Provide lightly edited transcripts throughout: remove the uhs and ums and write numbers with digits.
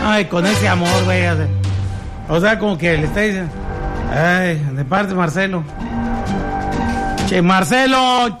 Ay, con ese amor, güey. O sea, como que le está diciendo, ay, de parte de Marcelo. Che, Marcelo.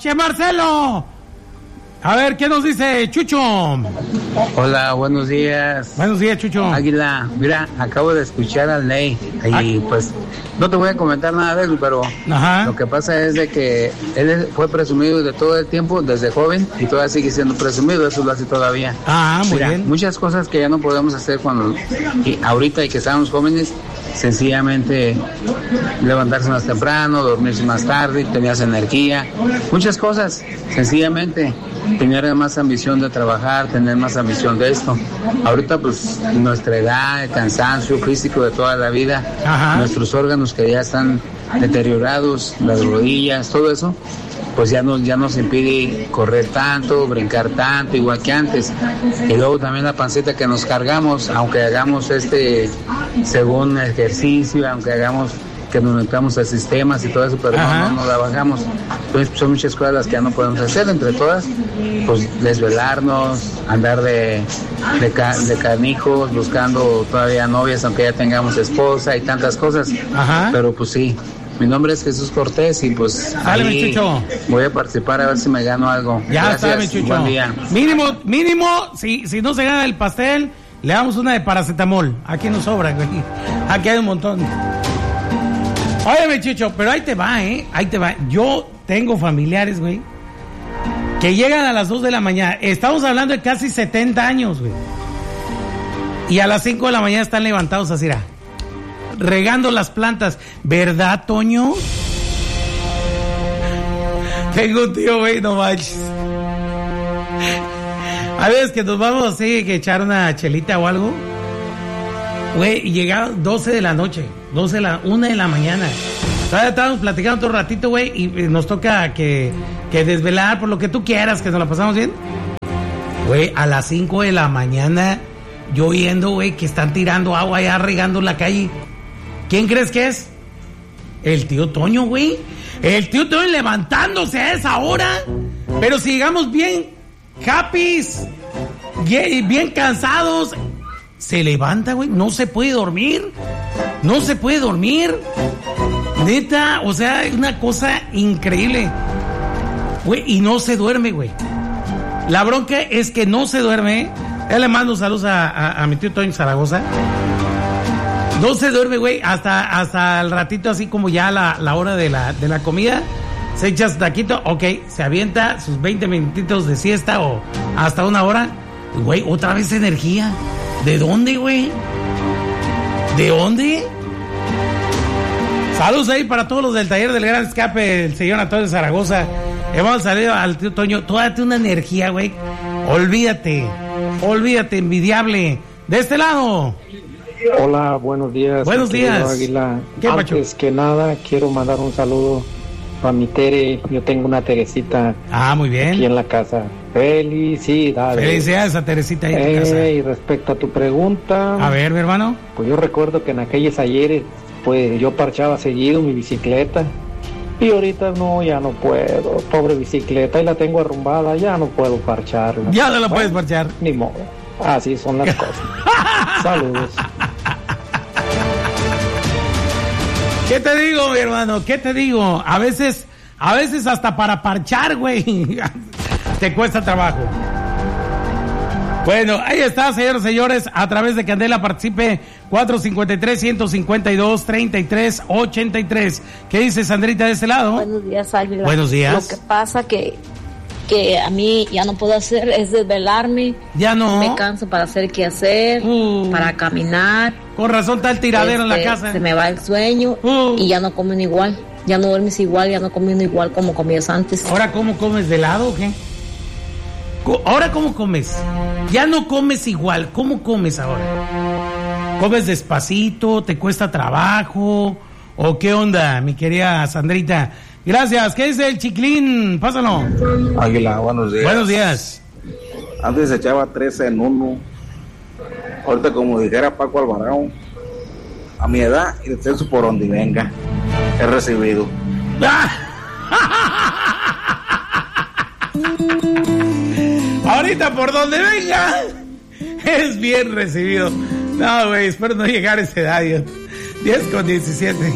A ver, ¿qué nos dice Chucho? Hola, buenos días. Buenos días, Chucho. Águila, mira, acabo de escuchar al Ney y pues no te voy a comentar nada de eso, pero lo que pasa es de que él fue presumido de todo el tiempo, desde joven, y todavía sigue siendo presumido, eso lo hace todavía. Muy bien. Muchas cosas que ya no podemos hacer ahorita y que estábamos jóvenes, sencillamente levantarse más temprano, dormirse más tarde, tenías energía, muchas cosas, sencillamente tener más ambición de trabajar, tener más ambición de esto. Ahorita pues nuestra edad, el cansancio físico de toda la vida, nuestros órganos que ya están deteriorados, las rodillas, todo eso, pues ya nos impide correr tanto, brincar tanto, igual que antes. Y luego también la pancita que nos cargamos, aunque hagamos según ejercicio, aunque hagamos que nos metamos a sistemas y todo eso, pero no la bajamos. Entonces son muchas cosas las que ya no podemos hacer, entre todas, pues desvelarnos, andar de canijos, buscando todavía novias, aunque ya tengamos esposa y tantas cosas. Pero pues sí. Mi nombre es Jesús Cortés y pues ahí voy a participar a ver si me gano algo. Ya Gracias, está, mi Chucho. Buen día. Mínimo, si no se gana el pastel, le damos una de paracetamol. Aquí nos sobra, güey. Aquí hay un montón. Oye, mi Chucho, pero ahí te va, ahí te va. Yo tengo familiares, güey, que llegan a las 2 de la mañana. Estamos hablando de casi 70 años, güey. Y a las 5 de la mañana están levantados así, regando las plantas. ¿Verdad, Toño? Tengo un tío, güey, no manches. A veces que nos vamos así, que echar una chelita o algo, güey, y llegaba 12 de la noche, 1 de la mañana. Todavía estábamos platicando todo un ratito, güey, y nos toca que desvelar por lo que tú quieras, que nos la pasamos bien. Güey, a las 5 de la mañana, yo viendo, güey, que están tirando agua allá, regando la calle. ¿Quién crees que es? El tío Toño, güey. El tío Toño levantándose a esa hora. Pero si llegamos bien happys, bien cansados, se levanta, güey. No se puede dormir. Neta, o sea, es una cosa increíble. Güey, y no se duerme, güey. La bronca es que no se duerme. Ya le mando saludos a mi tío Toño Zaragoza. No se duerme, güey, hasta el ratito, así como ya la hora de la comida. Se echa su taquito, ok, se avienta sus 20 minutitos de siesta o hasta una hora. Güey, otra vez energía. ¿De dónde, güey? ¿De dónde? Saludos ahí para todos los del taller del Gran Escape, el señor Antonio Zaragoza. Hemos salido al tío Toño. Tú date una energía, güey. Olvídate, envidiable. De este lado. Hola, buenos días. Buenos días. Águila. ¿Qué, Pacho? Antes que nada, quiero mandar un saludo a mi Tere. Yo tengo una Teresita. Muy bien. Aquí en la casa. Felicidades. Felicidades a Teresita ahí en la casa. Y respecto a tu pregunta. A ver, mi hermano. Pues yo recuerdo que en aquellos ayeres, pues yo parchaba seguido mi bicicleta. Y ahorita no, ya no puedo. Pobre bicicleta, y la tengo arrumbada, ya no puedo parcharla. Ya no la puedes parchar. Ni modo. Así son las cosas. Saludos. ¿Qué te digo, mi hermano? ¿Qué te digo? A veces hasta para parchar, güey, te cuesta trabajo. Bueno, ahí está, señores y señores, a través de Candela participe 453-152-3383. ¿Qué dice Sandrita de este lado? Buenos días, Águila. Buenos días. Lo que pasa que a mí ya no puedo hacer es desvelarme. Ya no. Me canso para hacer qué hacer, para caminar. Con razón está el tiradero en la casa. Se me va el sueño y ya no comen igual. Ya no duermes igual, ya no comes igual como comías antes. ¿Ahora cómo comes? ¿De lado o qué? ¿Ahora cómo comes? Ya no comes igual. ¿Cómo comes ahora? ¿Comes despacito? ¿Te cuesta trabajo? ¿O qué onda, mi querida Sandrita? Gracias. ¿Qué dice el Chiclín? Pásalo. Águila, buenos días. Buenos días. Antes se echaba 13 en 1. Ahorita, como dijera Paco Alvarado, a mi edad y de eso por donde venga, he recibido. Ahorita por donde venga, es bien recibido. No, güey, espero no llegar a esa edad. 10:17.